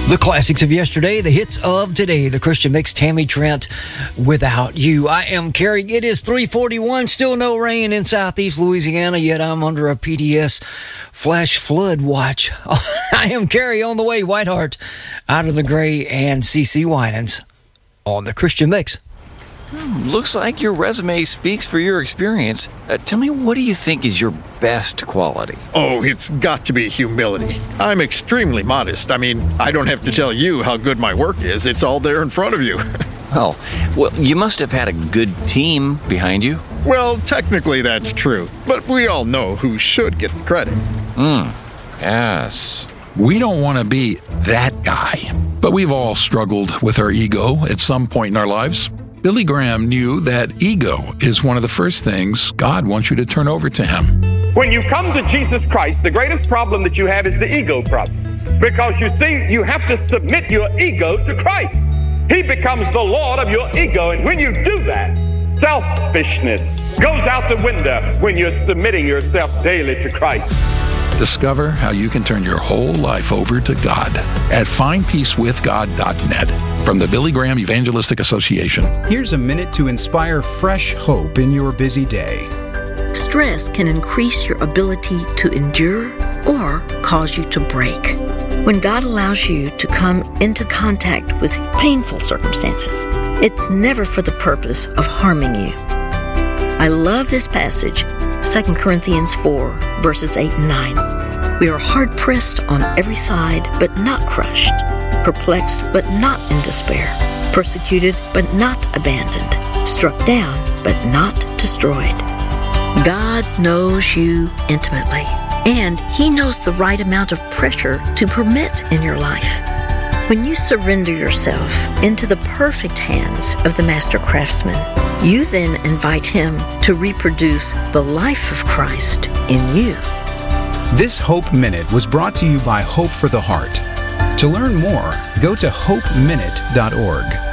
The classics of yesterday, the hits of today, the Christian Mix, Tammy Trent, Without You. I am Kerry. It is 3:41, still no rain in southeast Louisiana, yet I'm under a PDS flash flood watch. I am Kerry on the way, Whiteheart, Out of the Gray, and CC Winans on the Christian Mix. Looks like your resume speaks for your experience. Tell me, what do you think is your best quality? Oh, it's got to be humility. I'm extremely modest. I mean, I don't have to tell you how good my work is. It's all there in front of you. Well, you must have had a good team behind you. Well, technically that's true, but we all know who should get the credit. Yes. We don't want to be that guy, but we've all struggled with our ego at some point in our lives. Billy Graham knew that ego is one of the first things God wants you to turn over to Him. When you come to Jesus Christ, the greatest problem that you have is the ego problem. Because you see, you have to submit your ego to Christ. He becomes the Lord of your ego. And when you do that, selfishness goes out the window when you're submitting yourself daily to Christ. Discover how you can turn your whole life over to God at findpeacewithgod.net from the Billy Graham Evangelistic Association. Here's a minute to inspire fresh hope in your busy day. Stress can increase your ability to endure or cause you to break. When God allows you to come into contact with painful circumstances, it's never for the purpose of harming you. I love this passage, 2 Corinthians 4, verses 8 and 9. We are hard-pressed on every side, but not crushed, perplexed, but not in despair, persecuted, but not abandoned, struck down, but not destroyed. God knows you intimately, and He knows the right amount of pressure to permit in your life. When you surrender yourself into the perfect hands of the Master Craftsman, you then invite Him to reproduce the life of Christ in you. This Hope Minute was brought to you by Hope for the Heart. To learn more, go to hopeminute.org.